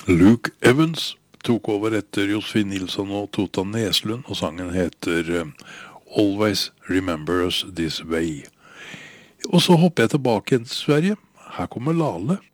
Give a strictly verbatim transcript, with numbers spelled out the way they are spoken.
Luke Evans tok over etter Josefin Nilsson og Tota Neslund, og sangen heter Always Remember Us This Way. Og så hopper jeg tilbake til Sverige. Her kommer Lale.